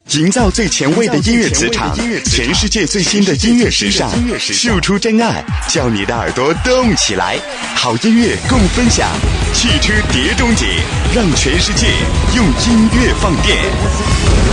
营造最前卫的音乐磁场，全世界最新的音乐时尚，秀出真爱，叫你的耳朵动起来。好音乐共分享，汽车碟中谍，让全世界用音乐放电。